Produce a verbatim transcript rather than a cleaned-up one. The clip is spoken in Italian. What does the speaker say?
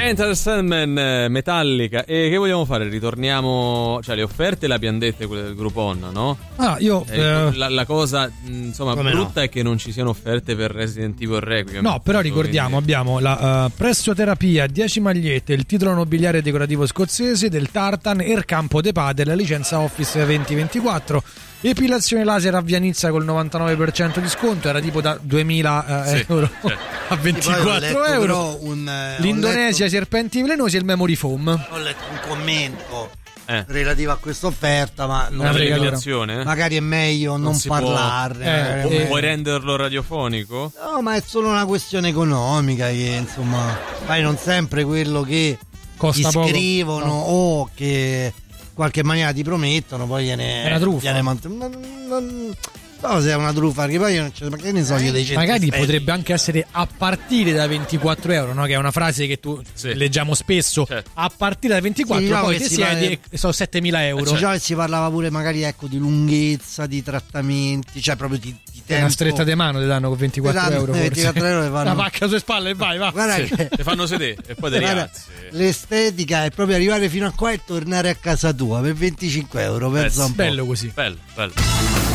Enter Sandman, Metallica. E che vogliamo fare? Ritorniamo, cioè le offerte le abbiamo dette, quelle del Groupon, no? Ah, io eh, eh, la, la cosa insomma Come brutta no? è che non ci siano offerte per Resident Evil Requiem. no, però ricordiamo, quindi... abbiamo la uh, pressoterapia, dieci magliette, il titolo nobiliare decorativo scozzese del Tartan, il campo de padel, la licenza Office venti ventiquattro, epilazione laser a Vianizza col novantanove per cento di sconto, era tipo da duemila Sì, euro certo. a ventiquattro euro. Un, eh, L'Indonesia, ho letto, serpenti velenosi e il memory foam. ho letto un commento Eh. relativo a questa offerta, ma non Una Una frega, limitazione? magari è meglio non, si può- parlarne. Eh, magari- eh. Vuoi renderlo radiofonico? No, ma è solo una questione economica che insomma fai non sempre quello che Costa ti poco. scrivono No. o che in qualche maniera ti promettono, poi viene È una truffa. viene mant- non, non so se è una truffa, perché poi io non c'è, ma che ne so io dei centri Magari spenti. potrebbe anche essere a partire da ventiquattro euro, no? Che è una frase che tu Sì. leggiamo spesso. Certo. A partire da ventiquattro, Sì, diciamo poi che ti si siedi va- e sono settemila euro. Diciamo che si parlava pure magari ecco di lunghezza, di trattamenti, cioè proprio di, di È tempo. una stretta di mano ti danno con ventiquattro Ti danno euro. Forse. ventiquattro euro e fanno- La pacca sulle spalle e vai, va. Guarda Sì, che ti fanno sedere e poi ti guarda, rialzi. l'estetica è proprio arrivare fino a qua e tornare a casa tua per venticinque euro. Eh, Pensa un po'. Bello così. Bello, bello.